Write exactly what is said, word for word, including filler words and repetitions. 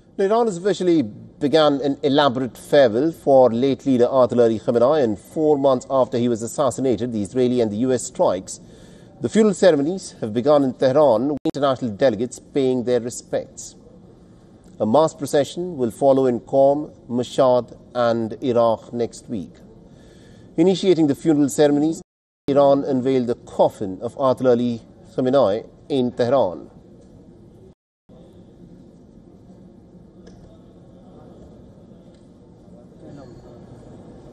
Iran has officially begun an elaborate farewell for late leader Ayatollah Ali Khamenei, and four months after he was assassinated, the Israeli and the U S strikes, the funeral ceremonies have begun in Tehran, with international delegates paying their respects. A mass procession will follow in Qom, Mashhad and Iraq next week. Initiating the funeral ceremonies, Iran unveiled the coffin of Ayatollah Ali Khamenei in Tehran.